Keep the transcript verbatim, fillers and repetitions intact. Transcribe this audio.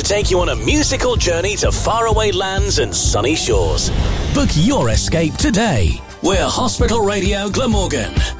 take you on a musical journey to faraway lands and sunny shores. Book your escape today. We're Hospital Radio Glamorgan.